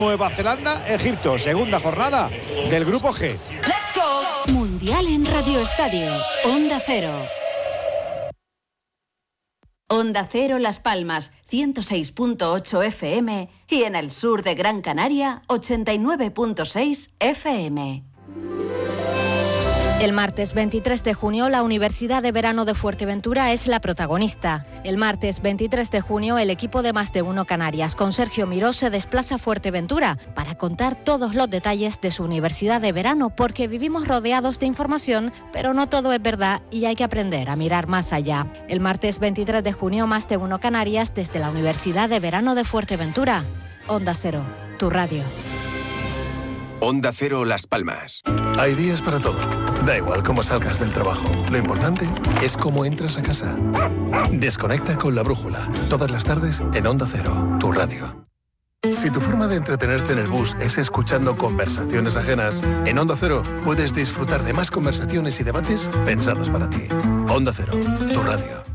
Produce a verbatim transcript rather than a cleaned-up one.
Nueva Zelanda, Egipto, segunda jornada del Grupo G. Let's go. Mundial en Radio Estadio, Onda Cero. Onda Cero Las Palmas, ciento seis punto ocho F M y en el sur de Gran Canaria, ochenta y nueve punto seis F M. El martes veintitrés de junio, la Universidad de Verano de Fuerteventura es la protagonista. El martes veintitrés de junio, el equipo de Más de Uno Canarias con Sergio Miró se desplaza a Fuerteventura para contar todos los detalles de su Universidad de Verano, porque vivimos rodeados de información, pero no todo es verdad y hay que aprender a mirar más allá. El martes veintitrés de junio, Más de Uno Canarias desde la Universidad de Verano de Fuerteventura. Onda Cero, tu radio. Onda Cero Las Palmas. Hay días para todo. Da igual cómo salgas del trabajo. Lo importante es cómo entras a casa. Desconecta con La Brújula. Todas las tardes en Onda Cero, tu radio. Si tu forma de entretenerte en el bus es escuchando conversaciones ajenas, en Onda Cero puedes disfrutar de más conversaciones y debates pensados para ti. Onda Cero, tu radio.